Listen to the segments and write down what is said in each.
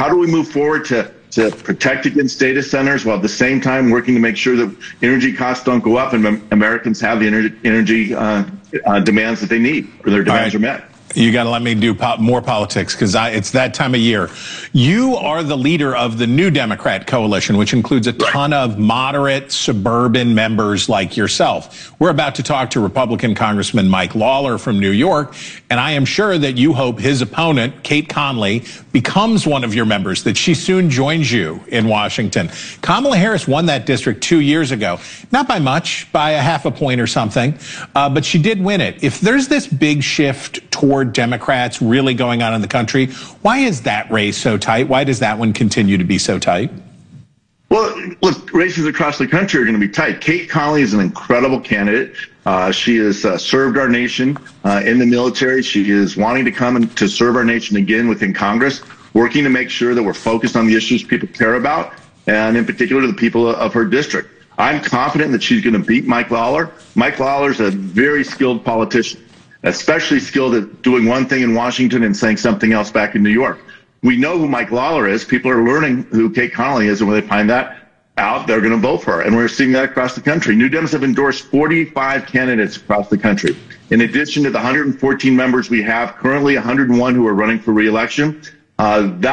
How do we move forward to protect against data centers while at the same time working to make sure that energy costs don't go up and Americans have the energy demands that they need, or their demands are met? You got to let me do more politics, because it's that time of year. You are the leader of the New Democrat Coalition, which includes a ton of moderate suburban members like yourself. We're about to talk to Republican Congressman Mike Lawler from New York, and I am sure that you hope his opponent, Kate Conley, becomes one of your members, that she soon joins you in Washington. Kamala Harris won that district 2 years ago. Not by much, by a half a point or something, but she did win it. If there's this big shift toward Democrats really going on in the country, why is that race so tight? Why does that one continue to be so tight? Well, look, races across the country are going to be tight. Kate Conley is an incredible candidate. She has served our nation in the military. She is wanting to come and to serve our nation again within Congress, working to make sure that we're focused on the issues people care about, and in particular the people of her district. I'm confident that she's going to beat Mike Lawler. Mike Lawler's a very skilled politician, especially skilled at doing one thing in Washington and saying something else back in New York. We know who Mike Lawler is. People are learning who Kate Conley is, and when they find that out, they're going to vote for her. And we're seeing that across the country. New Dems have endorsed 45 candidates across the country. In addition to the 114 members we have, currently 101 who are running for re-election, that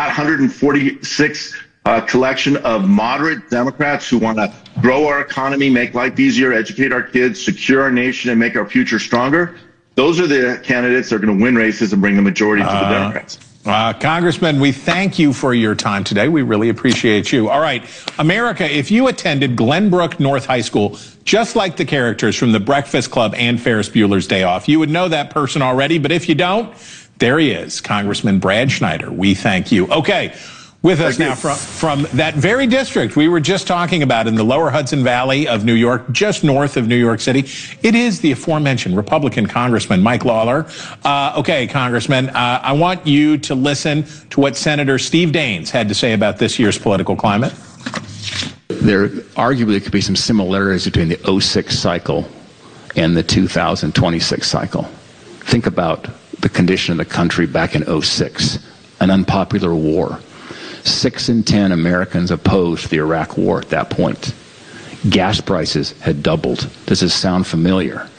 146 collection of moderate Democrats who want to grow our economy, make life easier, educate our kids, secure our nation, and make our future stronger, those are the candidates that are going to win races and bring the majority to the Democrats. Congressman, we thank you for your time today. We really appreciate you. All right, America, if you attended Glenbrook North High School, just like the characters from The Breakfast Club and Ferris Bueller's Day Off, you would know that person already. But if you don't, there he is, Congressman Brad Schneider. We thank you. Okay. With us now from that very district we were just talking about in the lower Hudson Valley of New York, just north of New York City, it is the aforementioned Republican Congressman Mike Lawler. Okay, Congressman, I want you to listen to what Senator Steve Daines had to say about this year's political climate. There arguably could be some similarities between the 2006 cycle and the 2026 cycle. Think about the condition of the country back in 2006, an unpopular war. 6 in 10 Americans opposed the Iraq War at that point. Gas prices had doubled. Does this sound familiar?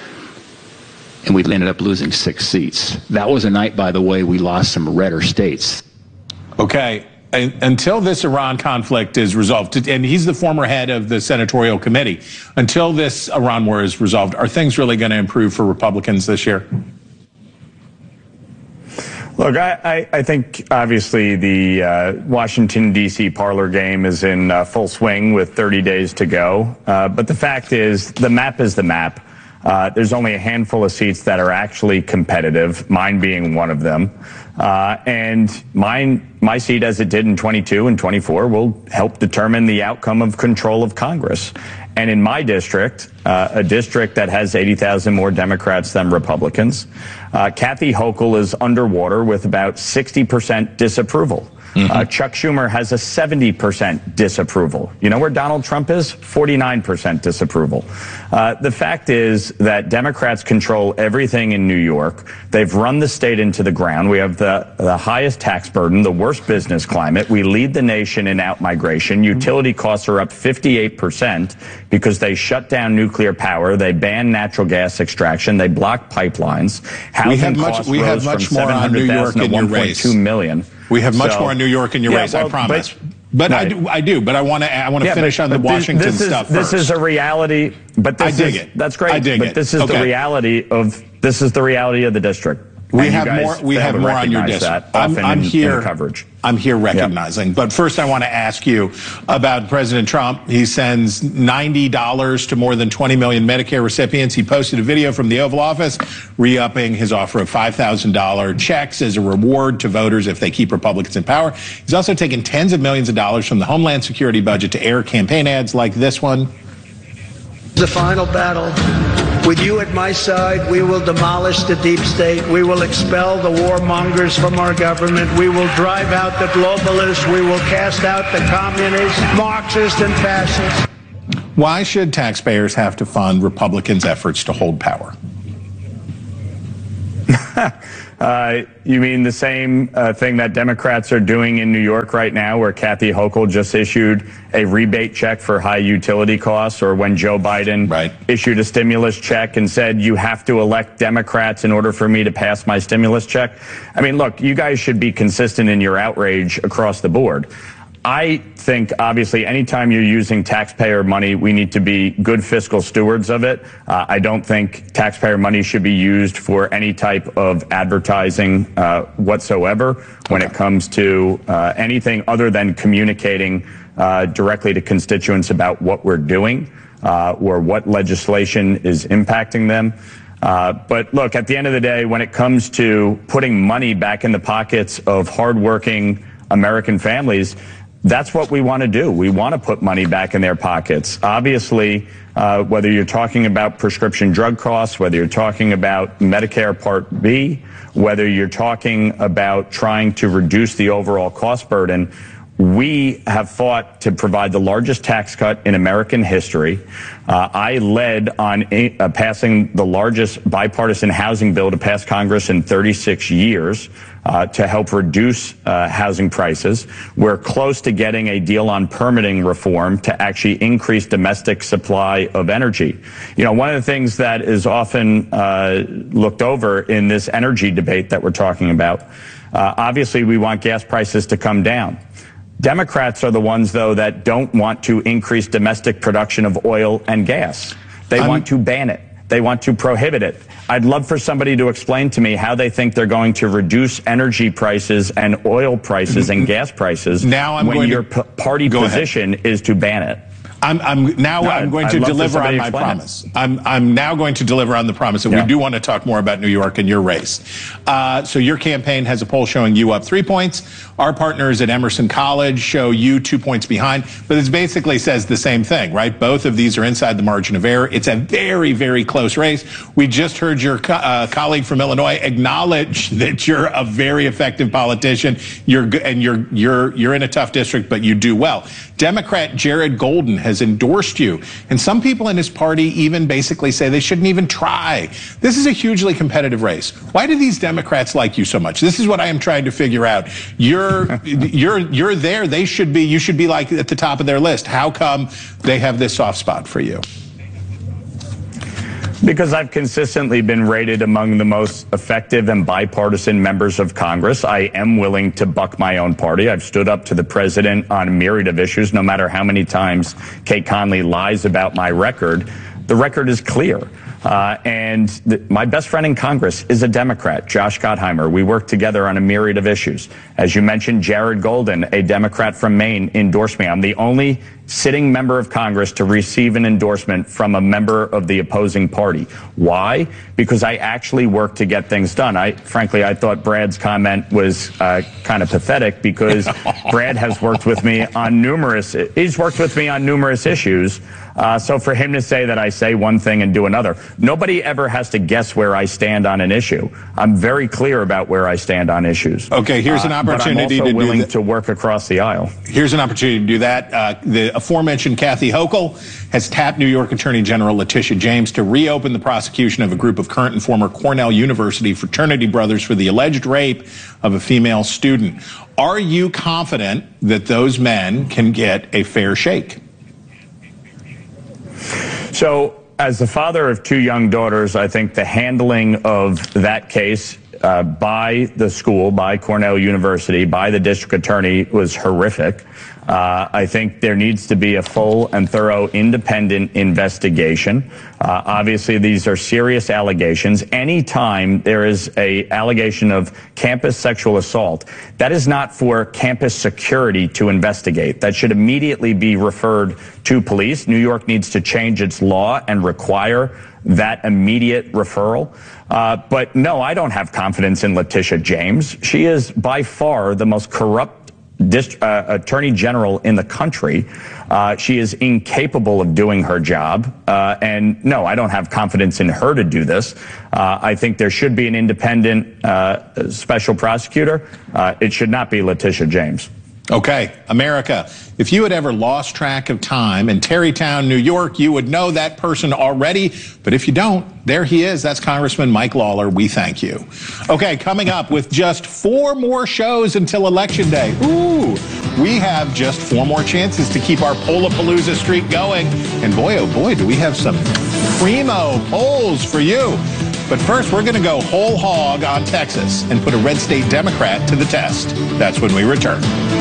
And we ended up losing 6 seats. That was a night, by the way, we lost some redder states. Okay. Until this Iran conflict is resolved, and he's the former head of the Senatorial Committee, until this Iran war is resolved, are things really going to improve for Republicans this year? Look, I think obviously the Washington, D.C. parlor game is in full swing with 30 days to go. But the fact is, the map is the map. There's only a handful of seats that are actually competitive, mine being one of them. And my seat, as it did in 22 and 24, will help determine the outcome of control of Congress. And in my district, a district that has 80,000 more Democrats than Republicans, Kathy Hochul is underwater with about 60% disapproval. Chuck Schumer has a 70% disapproval. You know where Donald Trump is? 49% disapproval. The fact is that Democrats control everything in New York. They've run the state into the ground. We have the highest tax burden, the worst business climate. We lead the nation in out-migration. Utility costs are up 58% because they shut down nuclear power. They ban natural gas extraction. They block pipelines. Housing costs rose from 700,000 to 1.2 million. We have much more in New York in your race, I promise. But right. I do. But I want to finish on the Washington stuff first. This is a reality. But this I dig it. That's great. I dig it. But this is the reality of the district. We have more on your district. I'm here. Coverage. I'm here recognizing. Yep. But first, I want to ask you about President Trump. He sends $90 to more than 20 million Medicare recipients. He posted a video from the Oval Office re-upping his offer of $5,000 checks as a reward to voters if they keep Republicans in power. He's also taken tens of millions of dollars from the Homeland Security budget to air campaign ads like this one. The final battle. With you at my side, we will demolish the deep state. We will expel the warmongers from our government. We will drive out the globalists. We will cast out the communists, Marxists, and fascists. Why should taxpayers have to fund Republicans' efforts to hold power? You mean the same thing that Democrats are doing in New York right now, where Kathy Hochul just issued a rebate check for high utility costs, or when Joe Biden issued a stimulus check and said, you have to elect Democrats in order for me to pass my stimulus check? I mean, look, you guys should be consistent in your outrage across the board. I think, obviously, anytime you're using taxpayer money, we need to be good fiscal stewards of it. I don't think taxpayer money should be used for any type of advertising whatsoever when it comes to anything other than communicating directly to constituents about what we're doing or what legislation is impacting them. But look, at the end of the day, when it comes to putting money back in the pockets of hardworking American families, that's what we want to do. We want to put money back in their pockets. Obviously, whether you're talking about prescription drug costs, whether you're talking about Medicare Part B, whether you're talking about trying to reduce the overall cost burden, we have fought to provide the largest tax cut in American history. I led on passing the largest bipartisan housing bill to pass Congress in 36 years to help reduce housing prices. We're close to getting a deal on permitting reform to actually increase domestic supply of energy. You know, one of the things that is often looked over in this energy debate that we're talking about, obviously we want gas prices to come down. Democrats are the ones, though, that don't want to increase domestic production of oil and gas. They want to ban it. They want to prohibit it. I'd love for somebody to explain to me how they think they're going to reduce energy prices and oil prices and gas prices when your party position is to ban it. I'm going to deliver on my promise. I'm now going to deliver on the promise that we do want to talk more about New York and your race. So your campaign has a poll showing you up 3 points. Our partners at Emerson College show you 2 points behind, but it basically says the same thing, right? Both of these are inside the margin of error. It's a very, very close race. We just heard your colleague from Illinois acknowledge that you're a very effective politician. You're in a tough district, but you do well. Democrat Jared Golden has endorsed you, and some people in his party even basically say they shouldn't even try. This is a hugely competitive race. Why do these Democrats like you so much? This is what I am trying to figure out. You're there. You should be like at the top of their list. How come they have this soft spot for you? Because I've consistently been rated among the most effective and bipartisan members of Congress. I am willing to buck my own party. I've stood up to the president on a myriad of issues, no matter how many times Kate Conley lies about my record. The record is clear. My best friend in Congress is a Democrat, Josh Gottheimer. We work together on a myriad of issues. As you mentioned, Jared Golden, a Democrat from Maine, endorsed me. I'm the only sitting member of Congress to receive an endorsement from a member of the opposing party. Why? Because I actually work to get things done. Frankly, I thought Brad's comment was kind of pathetic, because Brad has worked with me on numerous issues. So for him to say that I say one thing and do another, nobody ever has to guess where I stand on an issue. I'm very clear about where I stand on issues. Okay, here's an opportunity but I'm also to willing do that. to work across the aisle. Here's an opportunity to do that. The aforementioned Kathy Hochul has tapped New York Attorney General Letitia James to reopen the prosecution of a group of current and former Cornell University fraternity brothers for the alleged rape of a female student. Are you confident that those men can get a fair shake? So, as the father of 2 young daughters, I think the handling of that case by the school, by Cornell University, by the district attorney was horrific. I think there needs to be a full and thorough independent investigation. Obviously, these are serious allegations. Anytime there is an allegation of campus sexual assault, that is not for campus security to investigate. That should immediately be referred to police. New York needs to change its law and require that immediate referral. But no, I don't have confidence in Letitia James. She is by far the most corrupt attorney general in the country. She is incapable of doing her job. And no, I don't have confidence in her to do this. I think there should be an independent special prosecutor. It should not be Letitia James. Okay, America, if you had ever lost track of time in Tarrytown, New York, you would know that person already. But if you don't, there he is. That's Congressman Mike Lawler. We thank you. Okay, coming up with just 4 more shows until Election Day. Ooh, we have just 4 more chances to keep our Pollapalooza streak going. And boy, oh boy, do we have some primo polls for you. But first, we're going to go whole hog on Texas and put a red state Democrat to the test. That's when we return.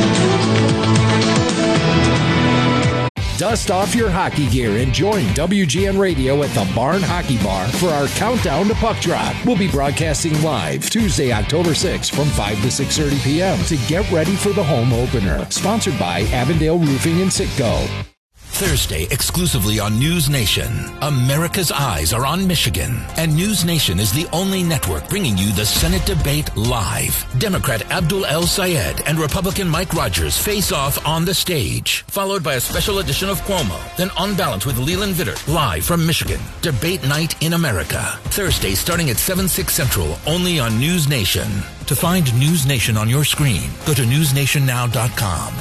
Dust off your hockey gear and join WGN Radio at the Barn Hockey Bar for our countdown to puck drop. We'll be broadcasting live Tuesday, October 6th from 5 to 6:30 p.m. to get ready for the home opener. Sponsored by Avondale Roofing and Sitco. Thursday, exclusively on News Nation. America's eyes are on Michigan, and News Nation is the only network bringing you the Senate debate live. Democrat Abdul El-Sayed and Republican Mike Rogers face off on the stage, followed by a special edition of Cuomo, then On Balance with Leland Vittert, live from Michigan. Debate night in America. Thursday, starting at 7/6 Central, only on News Nation. To find News Nation on your screen, go to newsnationnow.com.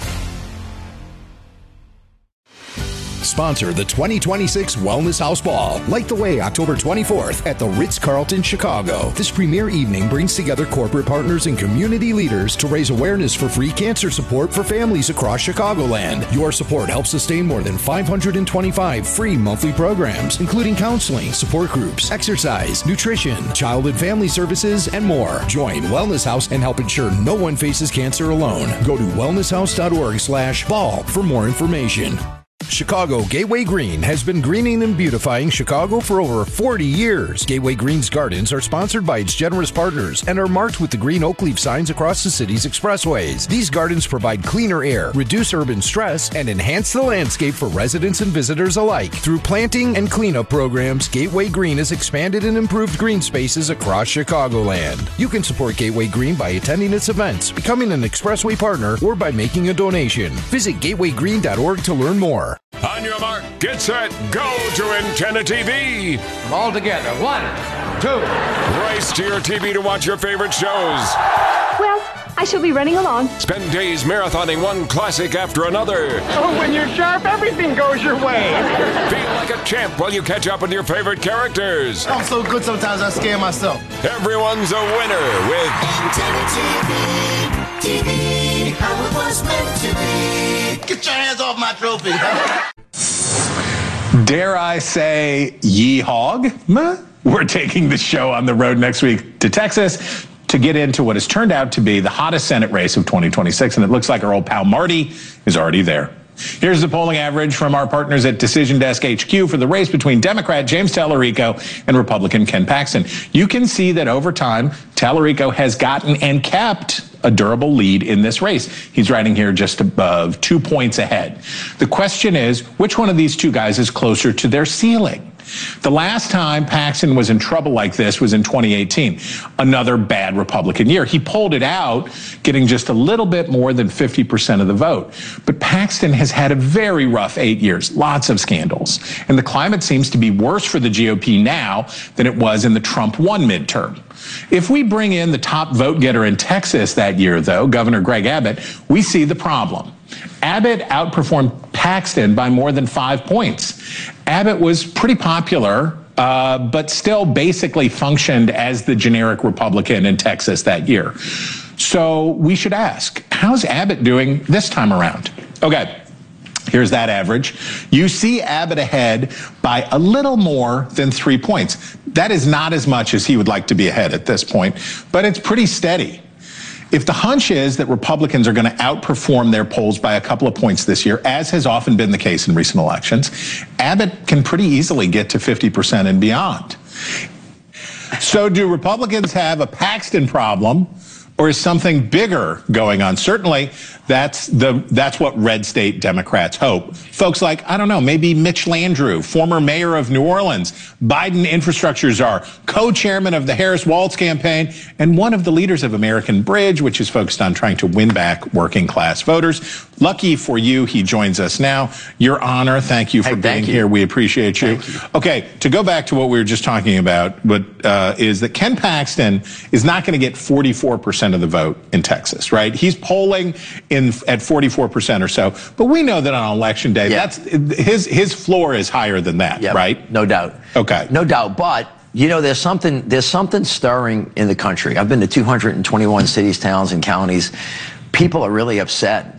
Sponsor the 2026 Wellness House Ball. Light the way October 24th at the Ritz-Carlton, Chicago. This premier evening brings together corporate partners and community leaders to raise awareness for free cancer support for families across Chicagoland. Your support helps sustain more than 525 free monthly programs, including counseling, support groups, exercise, nutrition, child and family services, and more. Join Wellness House and help ensure no one faces cancer alone. Go to wellnesshouse.org/ball for more information. Chicago Gateway Green has been greening and beautifying Chicago for over 40 years. Gateway Green's gardens are sponsored by its generous partners and are marked with the green oak leaf signs across the city's expressways. These gardens provide cleaner air, reduce urban stress, and enhance the landscape for residents and visitors alike. Through planting and cleanup programs, Gateway Green has expanded and improved green spaces across Chicagoland. You can support Gateway Green by attending its events, becoming an expressway partner, or by making a donation. Visit gatewaygreen.org to learn more. On your mark, get set, go to Antenna TV. All together. 1, 2. Race to your TV to watch your favorite shows. Well, I shall be running along. Spend days marathoning one classic after another. Oh, when you're sharp, everything goes your way. Feel like a champ while you catch up with your favorite characters. I'm so good sometimes I scare myself. Everyone's a winner with Antenna TV, how it was meant to be. Get your hands off my trophy. Dare I say, ye hog? We're taking the show on the road next week to Texas to get into what has turned out to be the hottest Senate race of 2026, and it looks like our old pal Marty is already there. Here's the polling average from our partners at Decision Desk HQ for the race between Democrat James Tallarico and Republican Ken Paxton. You can see that over time, Tallarico has gotten and kept a durable lead in this race. He's riding here just above 2 points ahead. The question is, which one of these two guys is closer to their ceiling? The last time Paxton was in trouble like this was in 2018, another bad Republican year. He pulled it out, getting just a little bit more than 50% of the vote. But Paxton has had a very rough 8 years, lots of scandals. And the climate seems to be worse for the GOP now than it was in the Trump 1 midterm. If we bring in the top vote getter in Texas that year, though, Governor Greg Abbott, we see the problem. Abbott outperformed Paxton by more than 5 points. Abbott was pretty popular, but still basically functioned as the generic Republican in Texas that year. So we should ask, how's Abbott doing this time around? Okay. Here's that average. You see Abbott ahead by a little more than 3 points. That is not as much as he would like to be ahead at this point, but it's pretty steady. If the hunch is that Republicans are going to outperform their polls by a couple of points this year, as has often been the case in recent elections, Abbott can pretty easily get to 50% and beyond. So do Republicans have a Paxton problem, or is something bigger going on? Certainly, that's what red state Democrats hope. Folks like, I don't know, maybe Mitch Landrieu, former mayor of New Orleans, Biden infrastructure czar, co-chairman of the Harris-Walz campaign, and one of the leaders of American Bridge, which is focused on trying to win back working class voters. Lucky for you, he joins us now. Your honor, thank you for being here. We appreciate you. Okay, to go back to what we were just talking about, is that Ken Paxton is not going to get 44% 40% of the vote in Texas, right? He's polling at 44% or so, but we know that on election day, that's his floor is higher than that, right? No doubt. Okay. No doubt, but you know, there's something stirring in the country. I've been to 221 cities, towns, and counties. People are really upset.